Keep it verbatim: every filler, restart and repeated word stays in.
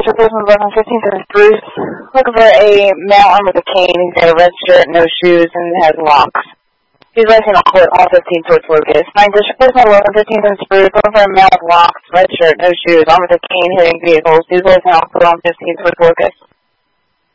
District Police eleven fifteenth and Bruce. Looking for a male armed with a cane. He's got a red shirt, no shoes, and has locks. He's racing on court, all fifteen towards Lucas. ninth District Police eleven fifteenth and Spruce. Looking for a male with locks, red shirt, no shoes, armed with a cane, hitting vehicles. He's racing on court, all fifteen towards Lucas.